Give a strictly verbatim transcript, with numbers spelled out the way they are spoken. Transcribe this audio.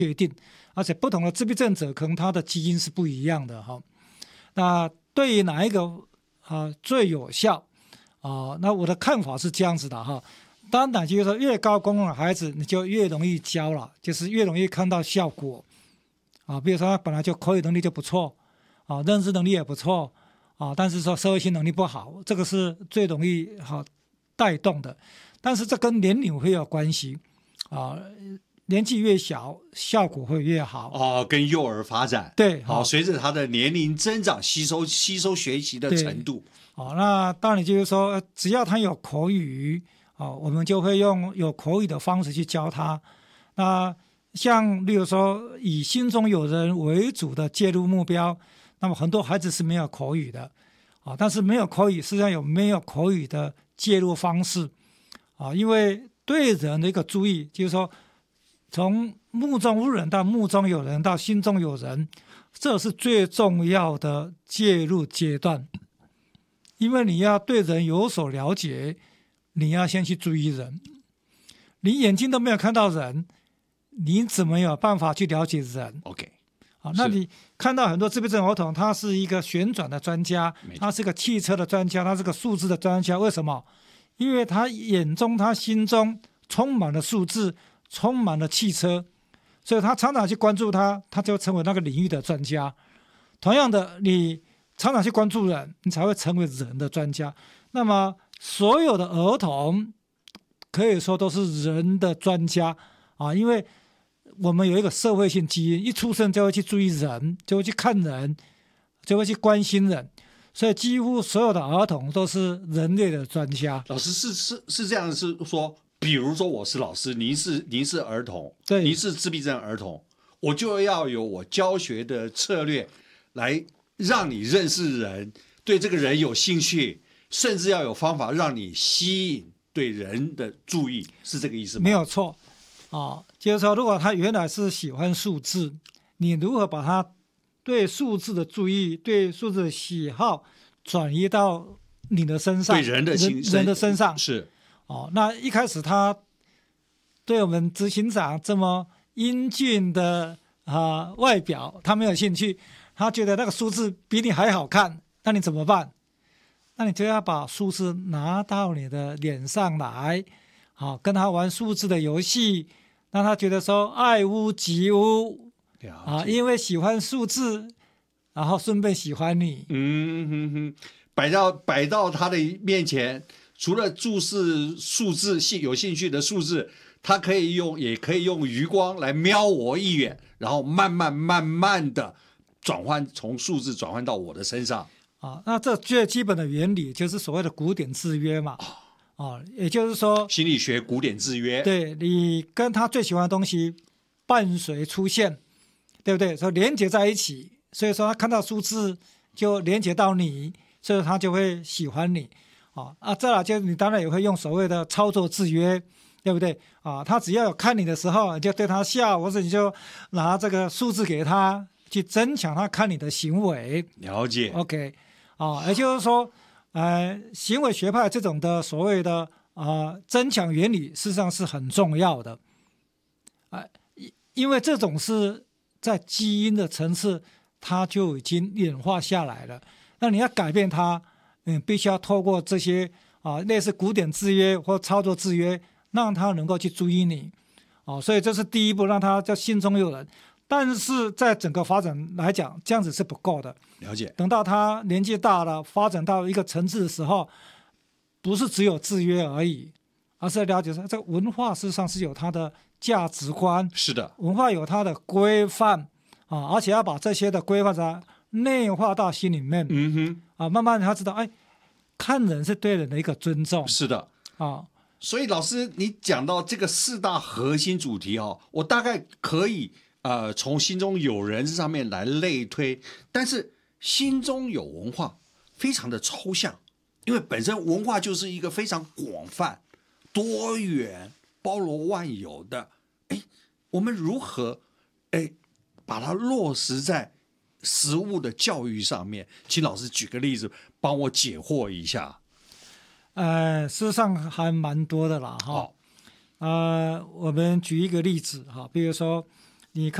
确定，而且不同的自闭症者可能他的基因是不一样的哈。那对于哪一个啊最有效啊？那我的看法是这样子的哈。当然就是说越高功能的孩子你就越容易教了，就是越容易看到效果啊。比如说他本来就口语能力就不错啊，认知能力也不错啊，但是说社会性能力不好，这个是最容易好带动的。但是这跟年龄会有关系啊。年纪越小，效果会越好哦，跟幼儿发展对， 好、哦，随着他的年龄增长，吸收吸收学习的程度。 哦，那当然就是说，只要他有口语，哦，我们就会用有口语的方式去教他。那像例如说，以心中有人为主的介入目标，那么很多孩子是没有口语的，啊、哦，但是没有口语，实际上有没有口语的介入方式，啊、哦，因为对人的一个注意，就是说。从目中无人到目中有人到心中有人，这是最重要的介入阶段。因为你要对人有所了解，你要先去注意人。你眼睛都没有看到人，你怎么有办法去了解人 ？OK， 好，那你看到很多自闭症儿童，他是一个旋转的专家，他是个汽车的专家，他是个数字的专家。为什么？因为他眼中、他心中充满了数字。充满了汽车，所以他常常去关注他，他就成为那个领域的专家。同样的，你常常去关注人，你才会成为人的专家。那么，所有的儿童可以说都是人的专家啊，因为我们有一个社会性基因，一出生就会去注意人，就会去看人，就会去关心人，所以几乎所有的儿童都是人类的专家。 老师是是是这样，是说。比如说我是老师，您是您是儿童， 对， 您是自闭症儿童，我就要有我教学的策略来让你认识人，对这个人有兴趣，甚至要有方法让你吸引对人的注意，是这个意思吗？ 没有错啊，就是说，如果他原来是喜欢数字，你如何把他对数字的注意、对数字的喜好转移到你的身上， 对人的人人的身上是。 哦，那一开始他对我们执行长这么英俊的啊、呃、外表，他没有兴趣，他觉得那个数字比你还好看，那你怎么办？那你就要把数字拿到你的脸上来，好、哦、跟他玩数字的游戏，让他觉得说爱屋及乌啊，因为喜欢数字，然后顺便喜欢你。 嗯哼哼，摆到摆到他的面前。除了注视数字有兴趣的数字，他可以用，也可以用余光来瞄我一眼，然后慢慢慢慢的转换，从数字转换到我的身上。 啊，那这最基本的原理就是所谓的古典制约嘛。啊，也就是说， 心理学古典制约， 对你跟他最喜欢的东西伴随出现，对不对？所以连接在一起，所以说他看到数字就连接到你，所以他就会喜欢你。啊啊，再来就是你当然也会用所谓的操作制约，对不对啊？他只要有看你的时候，你就对他笑，或者你就拿这个数字给他，去增强他看你的行为。 了解 ，OK， 啊，也就是说，呃，行为学派这种的所谓的啊、呃、增强原理，事实上是很重要的，啊、呃，因为这种是在基因的层次，它就已经演化下来了。那你要改变它。嗯，必须要透过这些啊，类似古典制约或操作制约，让他能够去注意你，哦，所以这是第一步，让他叫心中有人。但是在整个发展来讲，这样子是不够的。 了解。 等到他年纪大了，发展到一个层次的时候，不是只有制约而已，而是了解说，这个文化事实上是有它的价值观， 是的， 文化有它的规范啊，而且要把这些的规范它内化到心里面。 嗯哼。 啊，慢慢他知道，哎，看人是对人的一个尊重。 是的， 啊， 所以老师，你讲到这个四大核心主题哦，我大概可以呃从心中有人上面来类推，但是心中有文化非常的抽象，因为本身文化就是一个非常广泛、多元、包罗万有的，哎，我们如何哎把它落实在实物的教育上面？请老师举个例子帮我解惑一下。 呃，事实上还蛮多的啦，哈、 哦。 呃，我们举一个例子哈，比如说， 你看。